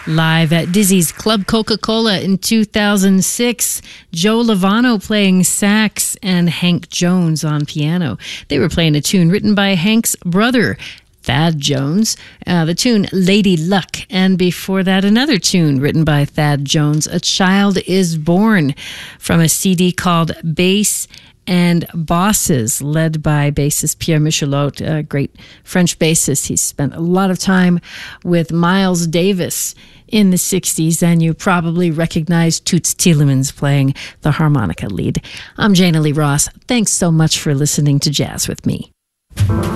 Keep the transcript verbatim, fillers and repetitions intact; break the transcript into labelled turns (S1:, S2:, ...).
S1: Live at Dizzy's Club Coca-Cola in two thousand six, Joe Lovano playing sax and Hank Jones on piano. They were playing a tune written by Hank's brother, Thad Jones, uh, the tune Lady Luck, and before that another tune written by Thad Jones, A Child is Born, from a C D called Bass and Bosses, led by bassist Pierre Michelot, a great French bassist. He spent a lot of time with Miles Davis in the sixties, and you probably recognize Toots Thielemans playing the harmonica lead. I'm Jana Lee Ross. Thanks so much for listening to Jazz with Me.